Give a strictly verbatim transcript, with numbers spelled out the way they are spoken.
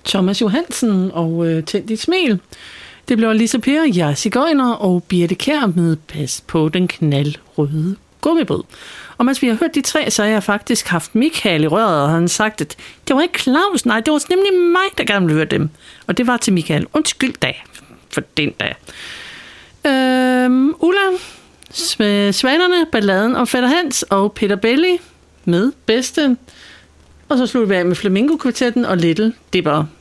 Thomas Johansen og øh, Tænd dit smil. Det blev Lisa Per, Jeg Sigøjner og Birte Kjær med Pas på den knaldrøde gummibåd. Og mens vi har hørt de tre, så har jeg faktisk haft Michael i røret, og han har sagt, at det var ikke Claus, nej, det var nemlig mig, der gerne ville høre dem. Og det var til Michael. Undskyld da, for den dag. Øhm, Ulla, Svanerne, Balladen om Fætter Hans og Peter Belli med Bedste. Og så slutter vi af med Flamingo-kvartetten og Little Dipper.